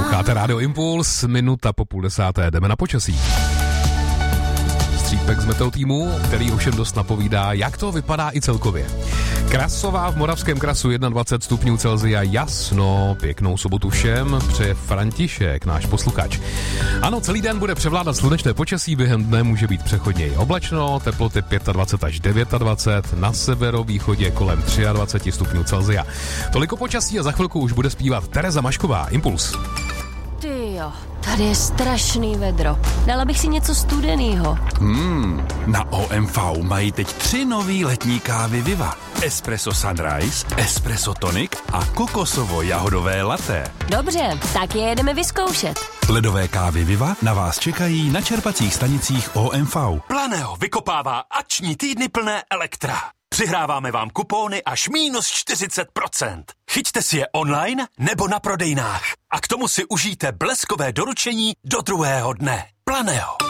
Posloucháte Rádio Impuls, minuta po 9:30, jdeme na počasí. Střípek z Meteo týmu, který ovšem dost napovídá, jak to vypadá i celkově. Krasová v Moravském Krasu 21 stupňů Celsia, jasno, pěknou sobotu všem, přeje František, náš posluchač. Ano, celý den bude převládat slunečné počasí, během dne může být přechodně i oblačno, teploty 25 až 29, na severovýchodě kolem 23 stupňů Celsia. Toliko počasí a za chvilku už bude zpívat Tereza Mašková, Impuls. Tyjo, tady je strašný vedro. Dala bych si něco studenýho. Na OMV mají teď 3 nový letní kávy Viva. Espresso Sunrise, Espresso Tonic a kokosovo-jahodové latte. Dobře, tak je jedeme vyzkoušet. Ledové kávy Viva na vás čekají na čerpacích stanicích OMV. Planeo vykopává akční týdny plné Elektra. Přihráváme vám kupóny až -40%. Chyťte si je online nebo na prodejnách. A k tomu si užijte bleskové doručení do druhého dne. Planeo.